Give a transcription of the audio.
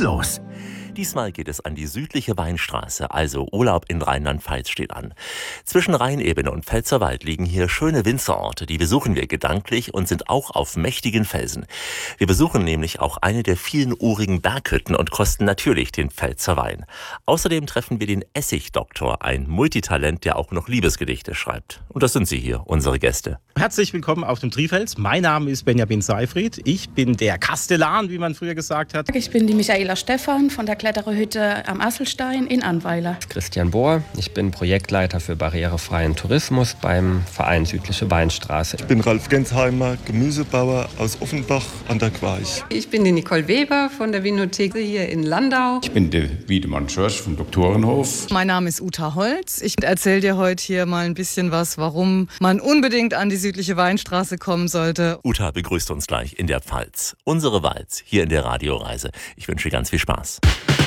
los? Diesmal geht es an die südliche Weinstraße, also Urlaub in Rheinland-Pfalz steht an. Zwischen Rheinebene und Pfälzerwald liegen hier schöne Winzerorte, die besuchen wir gedanklich und sind auch auf mächtigen Felsen. Wir besuchen nämlich auch eine der vielen urigen Berghütten und kosten natürlich den Pfälzer Wein. Außerdem treffen wir den Essigdoktor, ein Multitalent, der auch noch Liebesgedichte schreibt. Und das sind sie hier, unsere Gäste. Herzlich willkommen auf dem Trifels. Mein Name ist Benjamin Seifried. Ich bin der Kastellan, wie man früher gesagt hat. Ich bin die Michaela Stephan von der Klettererhütte am Asselstein in Annweiler. Christian Bohr, ich bin Projektleiter für barrierefreien Tourismus beim Verein Südliche Weinstraße. Ich bin Ralf Gensheimer, Gemüsebauer aus Offenbach an der Queich. Ich bin die Nicole Weber von der Winothek hier in Landau. Ich bin der Wiedemann Schörsch vom Doktorenhof. Mein Name ist Uta Holz. Ich erzähle dir heute hier mal ein bisschen was, warum man unbedingt an die Südliche Weinstraße kommen sollte. Uta begrüßt uns gleich in der Pfalz. Unsere Walz hier in der Radioreise. Ich wünsche ganz viel Spaß.